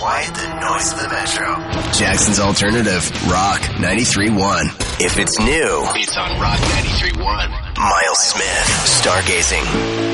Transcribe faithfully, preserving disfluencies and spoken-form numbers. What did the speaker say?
quiet the noise of the metro. Jackson's Alternative, Rock ninety-three point one. If it's new, it's on Rock ninety-three point one. Miles Smith, Stargazing.